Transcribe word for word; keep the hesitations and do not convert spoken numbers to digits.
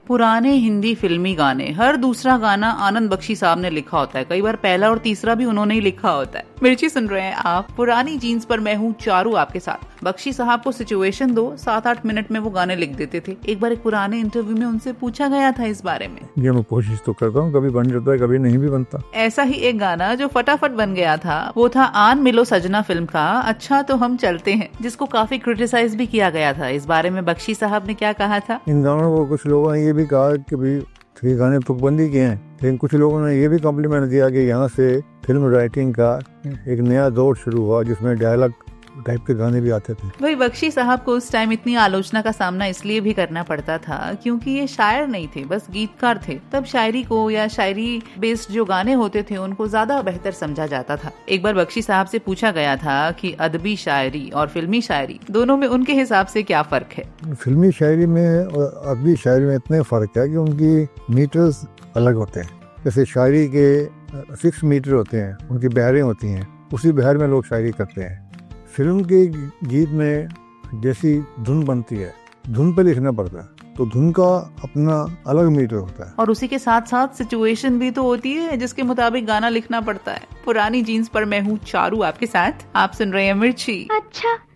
पुराने हिंदी फिल्मी गाने, हर दूसरा गाना आनंद बख्शी साहब ने लिखा होता है, कई बार पहला और तीसरा भी उन्होंने ही लिखा होता है। मिर्ची सुन रहे हैं आप, पुरानी जीन्स पर मैं हूँ चारू आपके साथ। बख्शी साहब को सिचुएशन दो, सात आठ मिनट में वो गाने लिख देते थे। एक बार एक पुराने इंटरव्यू में उनसे पूछा गया था इस बारे में। ये मैं कोशिश तो करता हूँ, कभी बन जाता है, कभी नहीं भी बनता। ऐसा ही एक गाना जो फटाफट बन गया था वो था आन मिलो सजना फिल्म का अच्छा तो हम चलते हैं, जिसको काफी क्रिटिसाइज भी किया गया था। इस बारे में बख्शी साहब ने क्या कहा था? इन गानों को कुछ लोगों ने ये भी कहा कि भाई ये गाने तुकबंदी किए हैं, लेकिन कुछ लोगों ने ये भी कॉम्प्लीमेंट दिया कि यहाँ से फिल्म राइटिंग का एक नया दौर शुरू हुआ जिसमें डायलॉग टाइप के गाने भी आते थे। वही बख्शी साहब को उस टाइम इतनी आलोचना का सामना इसलिए भी करना पड़ता था क्योंकि ये शायर नहीं थे, बस गीतकार थे। तब शायरी को या शायरी बेस्ड जो गाने होते थे उनको ज्यादा बेहतर समझा जाता था। एक बार बख्शी साहब से पूछा गया था कि अदबी शायरी और फिल्मी शायरी दोनों में उनके हिसाब से क्या फर्क है? फिल्मी शायरी में और अदबी शायरी में इतने फर्क है कि उनकी मीटर्स अलग होते हैं। जैसे शायरी के सिक्स मीटर होते हैं, उनकी बहरें होती हैं, उसी बहर में लोग शायरी करते हैं। फिल्म के गीत में जैसी धुन बनती है, धुन पे लिखना पड़ता है, तो धुन का अपना अलग मीटर होता है। और उसी के साथ साथ सिचुएशन भी तो होती है जिसके मुताबिक गाना लिखना पड़ता है। पुरानी जीन्स पर मैं हूँ चारू आपके साथ, आप सुन रहे हैं मिर्ची। अच्छा